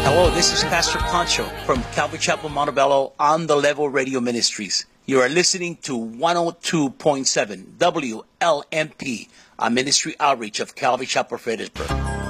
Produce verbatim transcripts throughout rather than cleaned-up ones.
Hello, this is Pastor Pancho from Calvary Chapel, Montebello on the Level Radio Ministries. You are listening to one oh two point seven W L M P, a ministry outreach of Calvary Chapel, Fredericksburg.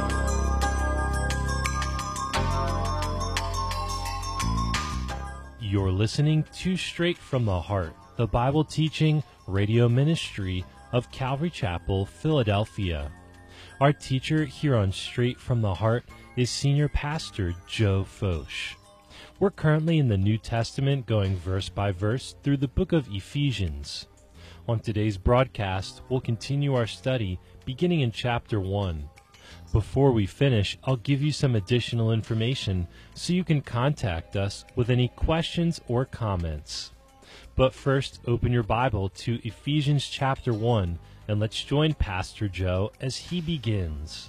You're listening to Straight from the Heart, the Bible teaching radio ministry of Calvary Chapel, Philadelphia. Our teacher here on Straight from the Heart is Senior Pastor Joe Focht. We're currently in the New Testament, going verse by verse through the book of Ephesians. On today's broadcast, we'll continue our study beginning in chapter one. Before we finish, I'll give you some additional information so you can contact us with any questions or comments. But first, open your Bible to Ephesians chapter one, and let's join Pastor Joe as he begins.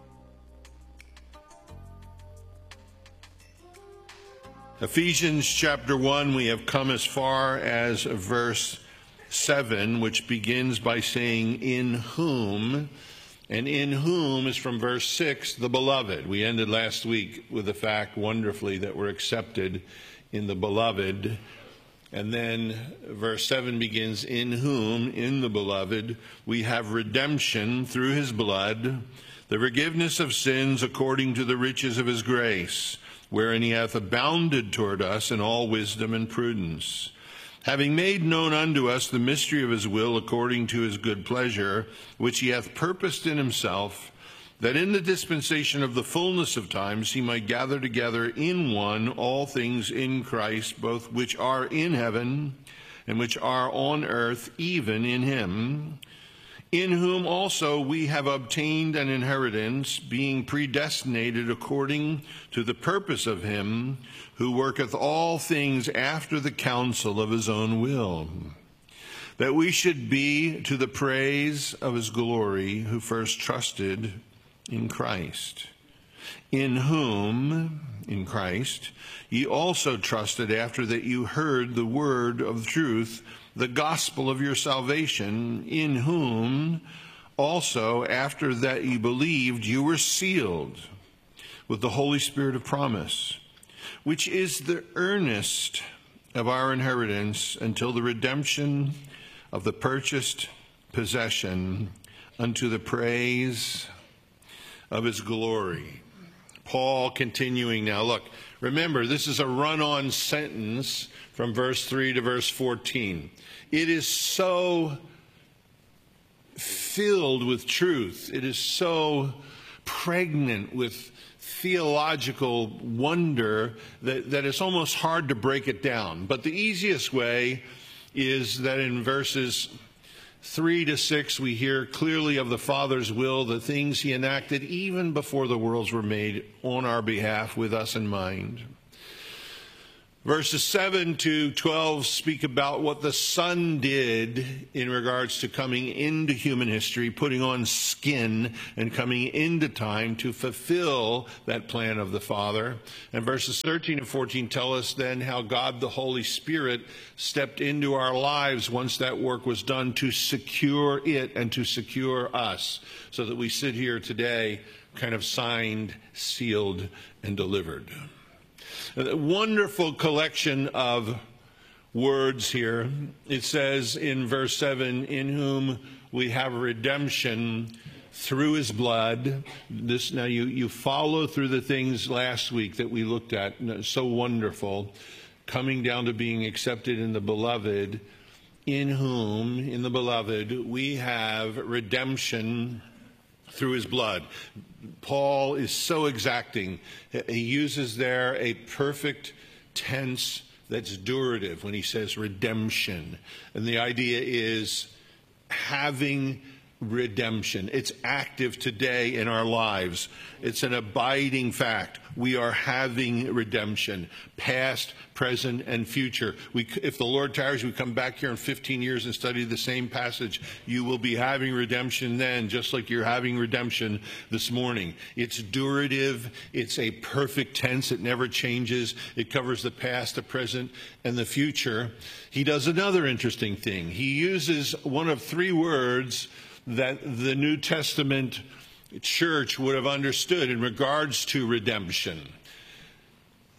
Ephesians chapter one, we have come as far as verse seven, which begins by saying, in whom, and in whom is from verse six, the beloved. We ended last week with the fact, wonderfully, that we're accepted in the beloved. And then verse seven begins, in whom, in the beloved, we have redemption through his blood, the forgiveness of sins according to the riches of his grace, wherein he hath abounded toward us in all wisdom and prudence, having made known unto us the mystery of his will according to his good pleasure, which he hath purposed in himself, that in the dispensation of the fullness of times he might gather together in one all things in Christ, both which are in heaven and which are on earth, even in him, in whom also we have obtained an inheritance, being predestinated according to the purpose of him who worketh all things after the counsel of his own will, that we should be to the praise of his glory, who first trusted in Christ, in whom, in Christ, ye also trusted after that you heard the word of truth, the gospel of your salvation, in whom also after that ye believed, you were sealed with the Holy Spirit of promise, which is the earnest of our inheritance until the redemption of the purchased possession, unto the praise of his glory. Paul continuing now. Look, remember, this is a run-on sentence from verse three to verse fourteen. It is so filled with truth. It is so pregnant with theological wonder that, that it's almost hard to break it down. But the easiest way is that in verses three to six, we hear clearly of the Father's will, the things he enacted even before the worlds were made on our behalf with us in mind. Verses seven to twelve speak about what the Son did in regards to coming into human history, putting on skin and coming into time to fulfill that plan of the Father. And verses thirteen and fourteen tell us then how God the Holy Spirit stepped into our lives once that work was done to secure it and to secure us, so that we sit here today kind of signed, sealed, and delivered. A wonderful collection of words here. It says in verse seven, in whom we have redemption through his blood. This, now you, you follow through the things last week that we looked at, so wonderful, coming down to being accepted in the beloved, in whom, in the beloved, we have redemption through his blood. Paul is so exacting. He uses there a perfect tense that's durative when he says redemption. And the idea is having redemption. It's active today in our lives. It's an abiding fact. We are having redemption, past, present, and future. We, if the Lord tarries, we come back here in fifteen years and study the same passage. You will be having redemption then, just like you're having redemption this morning. It's durative. It's a perfect tense. It never changes. It covers the past, the present, and the future. He does another interesting thing. He uses one of three words that the New Testament church would have understood in regards to redemption.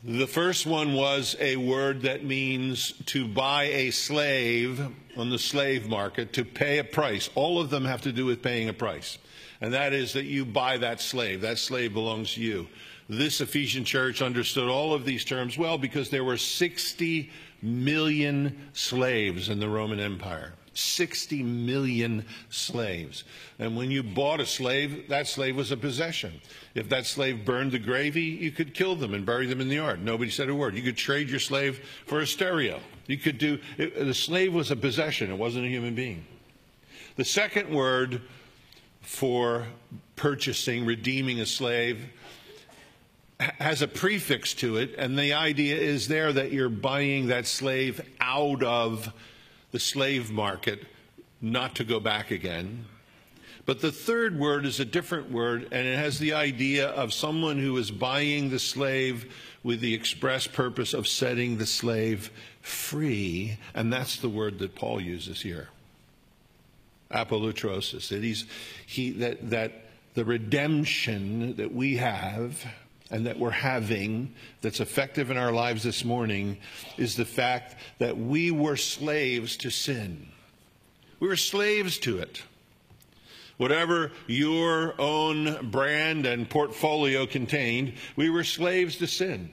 The first one was a word that means to buy a slave on the slave market, to pay a price. All of them have to do with paying a price. And that is that you buy that slave. That slave belongs to you. This Ephesian church understood all of these terms well because there were sixty million slaves in the Roman Empire. sixty million slaves. And when you bought a slave, that slave was a possession. If that slave burned the gravy, you could kill them and bury them in the yard. Nobody said a word. You could trade your slave for a stereo. You could do, it, the slave was a possession. It wasn't a human being. The second word for purchasing, redeeming a slave has a prefix to it, and the idea is there that you're buying that slave out of the slave market, not to go back again. But the third word is a different word, and it has the idea of someone who is buying the slave with the express purpose of setting the slave free, and that's the word that Paul uses here. Apolutrosis. That he's, he, that, that the redemption that we have and that we're having, that's effective in our lives this morning, is the fact that we were slaves to sin. We were slaves to it. Whatever your own brand and portfolio contained, we were slaves to sin.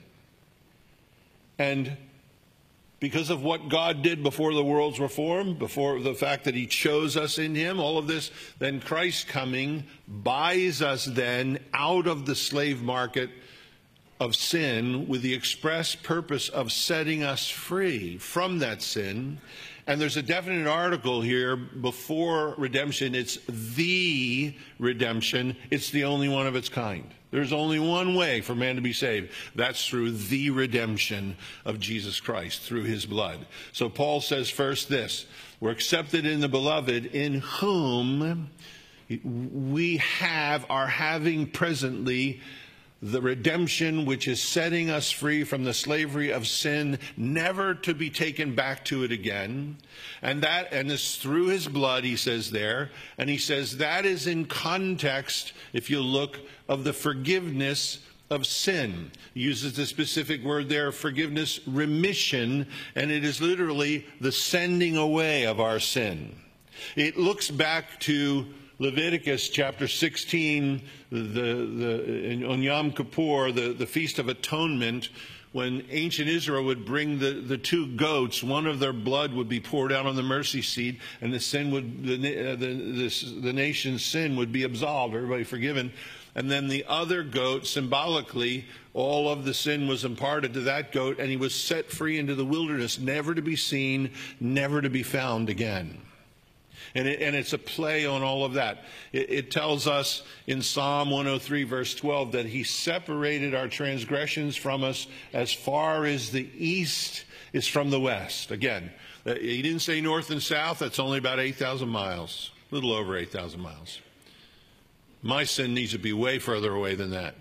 And because of what God did before the worlds were formed, before the fact that he chose us in him, all of this, then Christ coming buys us then out of the slave market of sin with the express purpose of setting us free from that sin. And there's a definite article here before redemption. It's the redemption. It's the only one of its kind. There's only one way for man to be saved. That's through the redemption of Jesus Christ, through his blood. So Paul says first this: we're accepted in the beloved, in whom we have, are having presently, the redemption which is setting us free from the slavery of sin, never to be taken back to it again. And that, and this through his blood, he says there, and he says that is in context, if you look, of the forgiveness of sin. He uses the specific word there, forgiveness, remission, and it is literally the sending away of our sin. It looks back to Leviticus chapter sixteen, the, the, on Yom Kippur, the, the Feast of Atonement, when ancient Israel would bring the, the two goats, one of their blood would be poured out on the mercy seat, and the sin would, the, the, this, the nation's sin would be absolved, everybody forgiven. And then the other goat, symbolically, all of the sin was imparted to that goat, and he was set free into the wilderness, never to be seen, never to be found again. And, it, and it's a play on all of that. It, it tells us in Psalm one oh three, verse twelve, that he separated our transgressions from us as far as the east is from the west. Again, he didn't say north and south. That's only about eight thousand miles, a little over eight thousand miles. My sin needs to be way further away than that.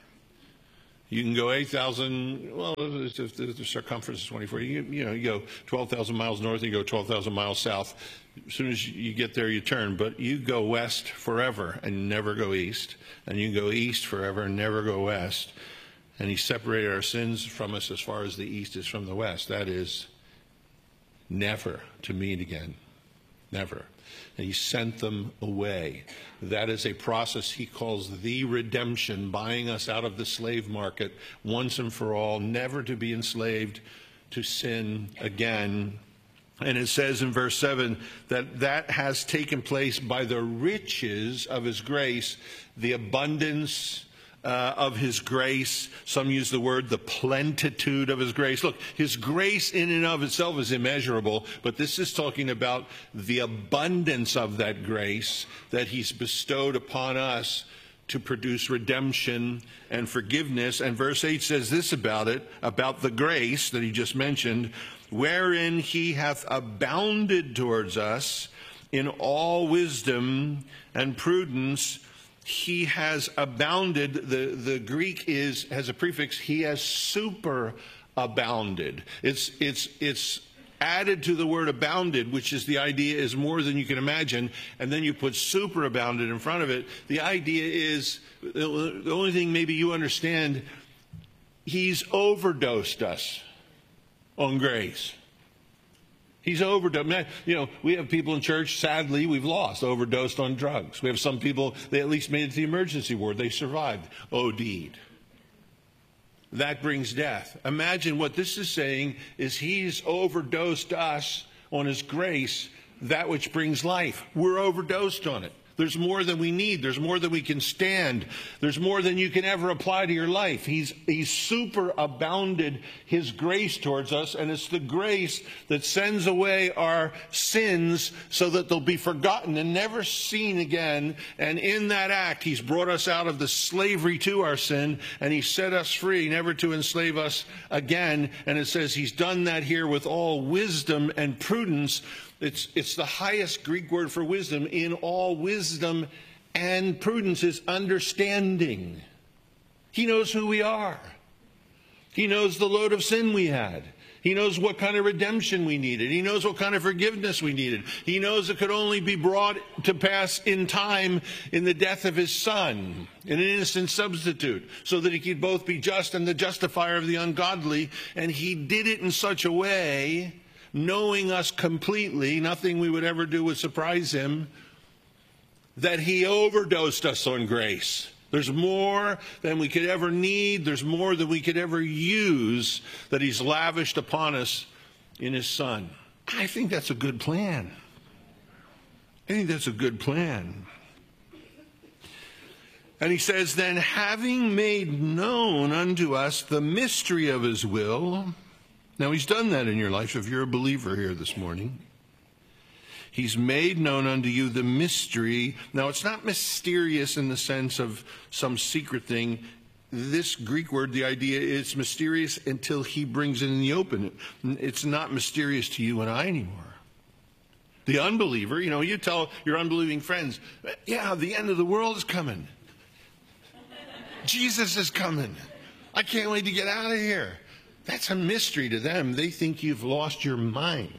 You can go eight thousand, well, if the circumference is twenty-four, you, you know, you go twelve thousand miles north, you go twelve thousand miles south. As soon as you get there, you turn. But you go west forever and never go east. And you go east forever and never go west. And he separated our sins from us as far as the east is from the west. That is never to meet again. Never. And he sent them away. That is a process he calls the redemption, buying us out of the slave market once and for all, never to be enslaved to sin again. And it says in verse seven that that has taken place by the riches of his grace, the abundance uh, of his grace. Some use the word the plenitude of his grace. Look, his grace in and of itself is immeasurable, but this is talking about the abundance of that grace that he's bestowed upon us to produce redemption and forgiveness. And verse eight says this about it, about the grace that he just mentioned: wherein he hath abounded towards us in all wisdom and prudence. He has abounded. The, the Greek is has a prefix. He has super abounded. It's, it's, it's added to the word abounded, which is the idea is more than you can imagine, and then you put super abounded in front of it. The idea is, the only thing maybe you understand, He's overdosed us on grace. He's overdosed. You know, we have people in church, sadly, we've lost, overdosed on drugs. We have some people, they at least made it to the emergency ward. They survived, OD'd. That brings death. Imagine what this is saying is he's overdosed us on his grace, that which brings life. We're overdosed on it. There's more than we need. There's more than we can stand. There's more than you can ever apply to your life. He's, he's superabounded his grace towards us, and it's the grace that sends away our sins so that they'll be forgotten and never seen again. And in that act, he's brought us out of the slavery to our sin, and he set us free, never to enslave us again. And it says he's done that here with all wisdom and prudence. It's, it's the highest Greek word for wisdom. In all wisdom and prudence is understanding. He knows who we are. He knows the load of sin we had. He knows what kind of redemption we needed. He knows what kind of forgiveness we needed. He knows it could only be brought to pass in time in the death of his Son, an innocent substitute, so that he could both be just and the justifier of the ungodly. And he did it in such a way, knowing us completely, nothing we would ever do would surprise him, that he overdosed us on grace. There's more than we could ever need. There's more than we could ever use that he's lavished upon us in his Son. I think that's a good plan. I think that's a good plan. And he says, then having made known unto us the mystery of his will. Now, he's done that in your life if you're a believer here this morning. He's made known unto you the mystery. Now, it's not mysterious in the sense of some secret thing. This Greek word, the idea is mysterious until he brings it in the open. It's not mysterious to you and I anymore. The unbeliever, you know, you tell your unbelieving friends, yeah, the end of the world is coming. Jesus is coming. I can't wait to get out of here. That's a mystery to them. They think you've lost your mind.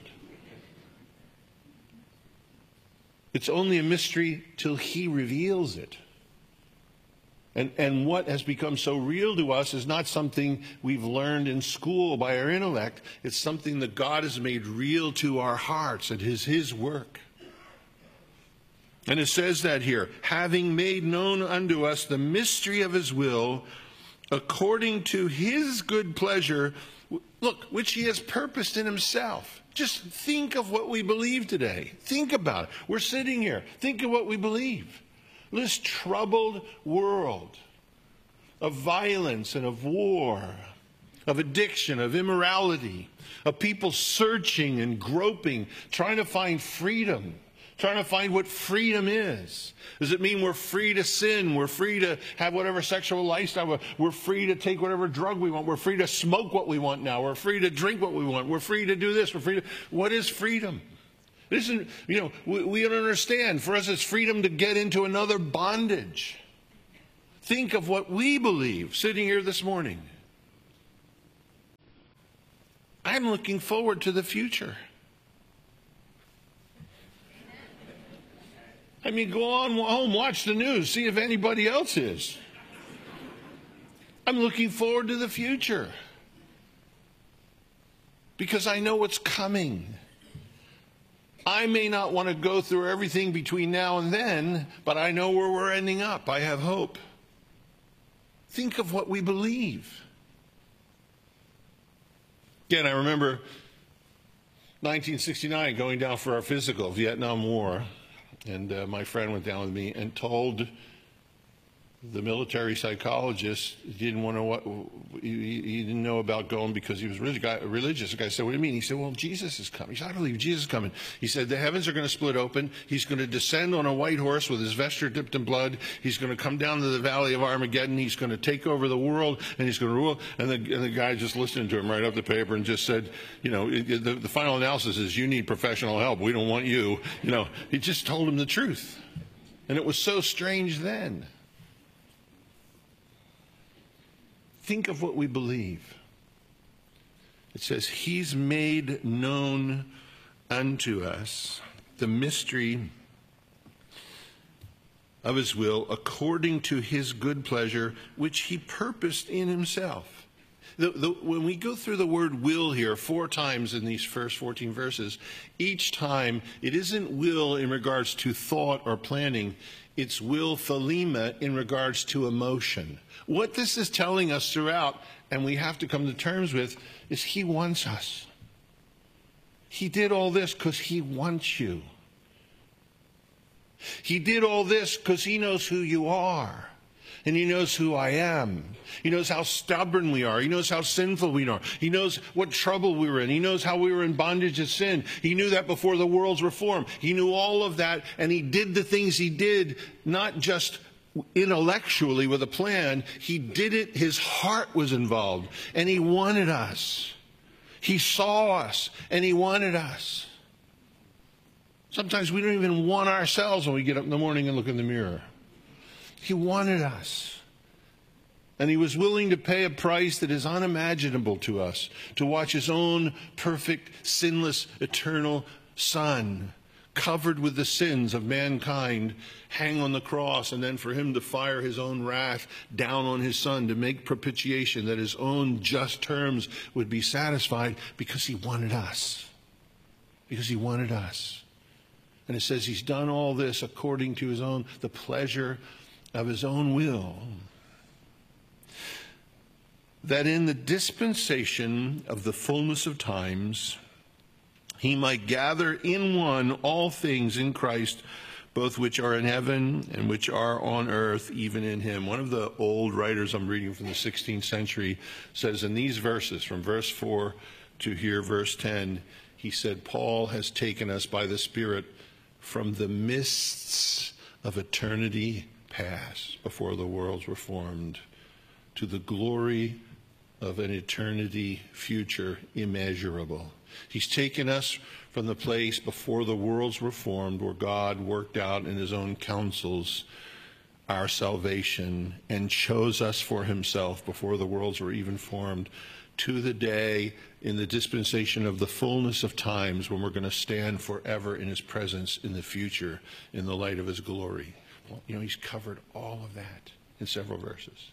It's only a mystery till he reveals it. And, and what has become so real to us is not something we've learned in school by our intellect. It's something that God has made real to our hearts. It is his work. And it says that here, having made known unto us the mystery of his will, according to his good pleasure, look, which he has purposed in himself. Just think of what we believe today. Think about it. We're sitting here. Think of what we believe. This troubled world of violence and of war, of addiction, of immorality, of people searching and groping, trying to find freedom. Trying to find what freedom is. Does it mean we're free to sin? We're free to have whatever sexual lifestyle. We're free to take whatever drug we want. We're free to smoke what we want now. We're free to drink what we want. We're free to do this. We're free to... What is freedom? It isn't, you know, we, we don't understand. For us, it's freedom to get into another bondage. Think of what we believe sitting here this morning. I'm looking forward to the future. I mean, go on home, watch the news, see if anybody else is. I'm looking forward to the future because I know what's coming. I may not want to go through everything between now and then, but I know where we're ending up. I have hope. Think of what we believe. Again, I remember nineteen sixty-nine going down for our physical, Vietnam War. And uh, my friend went down with me and told the military psychologist he didn't want to. He, he didn't know about going because he was religious. The guy said, "What do you mean?" He said, "Well, Jesus is coming." He said, "I believe Jesus is coming." He said, "The heavens are going to split open. He's going to descend on a white horse with his vesture dipped in blood. He's going to come down to the valley of Armageddon. He's going to take over the world, and he's going to rule." And the, and the guy just listened to him right up the paper and just said, "You know, the, the final analysis is you need professional help. We don't want you." You know, he just told him the truth, and it was so strange then. Think of what we believe. It says, he's made known unto us the mystery of his will according to his good pleasure, which he purposed in himself. The, the, when we go through the word will here four times in these first fourteen verses, each time it isn't will in regards to thought or planning. It's will thelema in regards to emotion. What this is telling us throughout, and we have to come to terms with, is he wants us. He did all this because he wants you. He did all this because he knows who you are. And he knows who I am. He knows how stubborn we are. He knows how sinful we are. He knows what trouble we were in. He knows how we were in bondage of sin. He knew that before the world's reform. He knew all of that, and he did the things he did, not just intellectually with a plan. He did it. His heart was involved, and he wanted us. He saw us, and he wanted us. Sometimes we don't even want ourselves when we get up in the morning and look in the mirror. He wanted us. And he was willing to pay a price that is unimaginable to us, to watch his own perfect, sinless, eternal Son, covered with the sins of mankind, hang on the cross, and then for him to fire his own wrath down on his Son to make propitiation that his own just terms would be satisfied, because he wanted us. Because he wanted us. And it says he's done all this according to his own, the pleasure of his own will, that in the dispensation of the fullness of times he might gather in one all things in Christ, both which are in heaven and which are on earth, even in him. One of the old writers I'm reading from the sixteenth century says in these verses, from verse four to here, verse ten, he said, Paul has taken us by the Spirit from the mists of eternity past, before the worlds were formed, to the glory of an eternity future immeasurable. He's taken us from the place before the worlds were formed, where God worked out in his own counsels our salvation and chose us for himself before the worlds were even formed, to the day in the dispensation of the fullness of times when we're going to stand forever in his presence in the future in the light of his glory. Well, you know, he's covered all of that in several verses.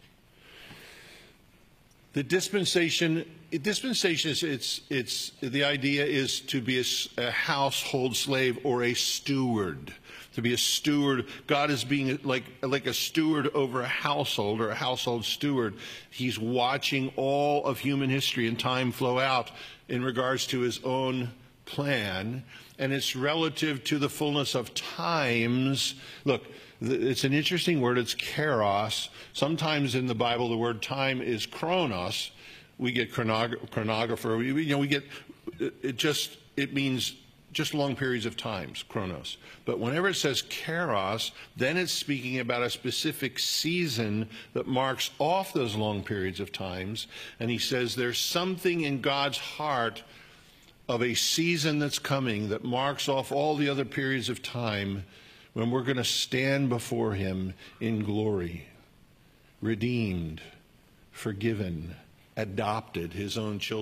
The dispensation, dispensation is, it's, it's, the idea is to be a, a household slave or a steward. To be a steward, God is being like, like a steward over a household, or a household steward. He's watching all of human history and time flow out in regards to his own plan, and it's relative to the fullness of times. Look, it's an interesting word. It's kairos. Sometimes in the Bible, the word time is chronos. We get chronog chronographer. We, you know, we get it. Just it means just long periods of times, chronos. But whenever it says kairos, then it's speaking about a specific season that marks off those long periods of times. And he says there's something in God's heart of a season that's coming that marks off all the other periods of time, when we're going to stand before him in glory, redeemed, forgiven, adopted, his own children.